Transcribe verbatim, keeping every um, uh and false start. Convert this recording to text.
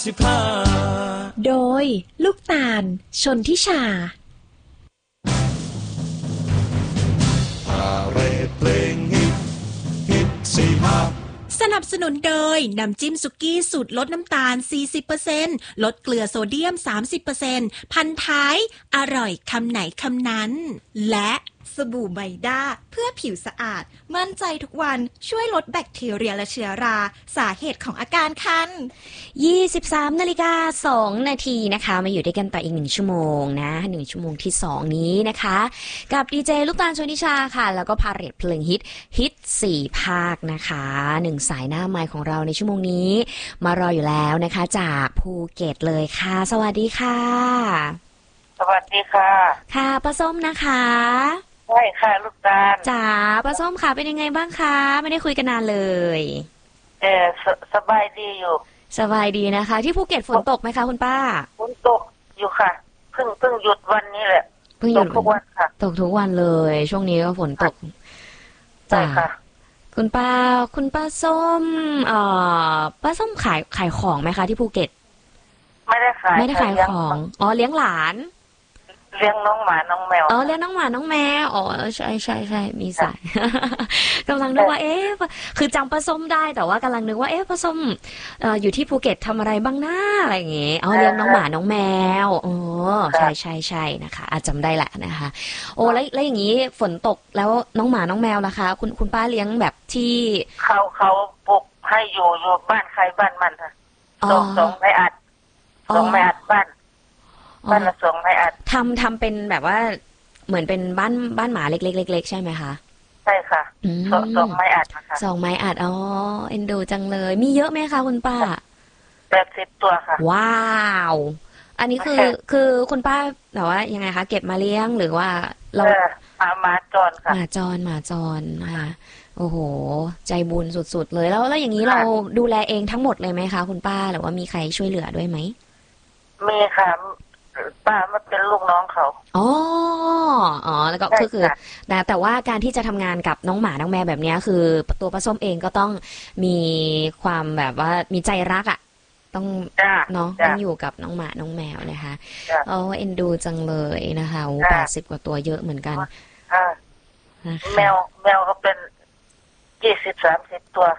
สิบห้าโดยลูกตาลชนทิชาพาเรดเพลงฮิตฮิตสิบห้าสนับสนุนโดยน้ำจิ้มสุกี้สูตรลดน้ำตาล สี่สิบเปอร์เซ็นต์ ลดเกลือโซเดียม สามสิบเปอร์เซ็นต์ พันท้ายอร่อยคำไหนคำนั้นและสบู่ไบด้าเพื่อผิวสะอาดมั่นใจทุกวันช่วยลดแบคทีเรียและเชื้อราสาเหตุของอาการคันยี่สิบสามนาฬิกาสองนาทีนะคะมาอยู่ด้วยกันต่ออีกหนึ่งชั่วโมงนะหนึ่งชั่วโมงที่สองนี้นะคะกับดีเจลูกตาลชนิชาค่ะแล้วก็พาเรทเพลงฮิตฮิตสี่ภาคนะคะหนึ่งสายหน้าไมค์ของเราในชั่วโมงนี้มารออยู่แล้วนะคะจากภูเก็ตเลยค่ะสวัสดีค่ะสวัสดีค่ะค่ะป้าส้มนะคะใช่ค่ะลูกตาลจ๋าป้าส้มค่ะเป็นยังไงบ้างคะไม่ได้คุยกันนานเลยเออสสบายดีอยู่สบายดีนะคะที่ภูเก็ตฝนตกไหมคะคุณป้าฝนตกอยู่ค่ะเพิ่งเพิ่งหยุดวันนี้แหละเพิ่งหยุดทุกวันค่ะตกทุกวันเลยช่วงนี้ก็ฝนตกใช่ค่ะคุณป้าคุณป้าส้มเอ่อป้าส้มขายขายของไหมคะที่ภูเก็ตไม่ได้ขายไม่ได้ขายของอ๋อเลี้ยงหลานเลี้ยงน้องหมาน้องแมวอ๋อเลี้ยงน้องหมาน้องแมวอ๋อใช่ใช่ใช่มีสายกำลังนึกว่าเอ๊ะคือจำป้าส้มได้แต่ว่ากำลังนึกว่าเอ๊ะป้าส้มเอ่ออยู่ที่ภูเก็ตทำอะไรบ้างนะอะไรอย่างเงี้ยอ๋อเลี้ยงน้องหมาน้องแมวอ๋อใช่ใช่ใช่นะคะอาจจำได้แหละนะคะโอ้แล้วแล้วอย่างงี้ฝนตกแล้วน้องหมาน้องแมวล่ะคะคุณคุณป้าเลี้ยงแบบที่เขาเขาปลูกให้อยู่อยู่บ้านใครบ้านมันค่ะส่งส่งไม่อัดส่งไม่อัดบ้านบ้านละสองไม้อัดทำทำเป็นแบบว่าเหมือนเป็นบ้านบ้านหมาเล็กๆเล็กๆใช่ไหมคะใช่ค่ะสองสองไม้อัดนะคะสองไม้อัดอ๋อเอ็นดูจังเลยมีเยอะไหมคะคุณป้าแปดสิบตัวค่ะว้าวอันนี้คือคือคุณป้าแบบว่ายังไงคะเก็บมาเลี้ยงหรือว่าเราหมาหมาจรค่ะหมาจรหมาจรนะคะโอ้โหใจบุญสุดๆเลยแล้วแล้วอย่างนี้เราดูแลเองทั้งหมดเลยไหมคะคุณป้าหรือว่ามีใครช่วยเหลือด้วยไหมมีค่ะป้ามันเป็นลูกน้องเขาอ๋ออ๋อแล้วก็คือคือนะแต่ว่าการที่จะทำงานกับน้องหมาน้องแมวแบบนี้คือตัวป้าส้มเองก็ต้องมีความแบบว่ามีใจรักอ่ะต้องเนาะต้องอยู่กับน้องหมาน้องแมวนะคะโอ้เอ็นดูจังเลยนะคะโอ้แปดสิบกว่าตัวเยอะเหมือนกันแมวแมวก็เป็นยี่สิบสามสิบตัว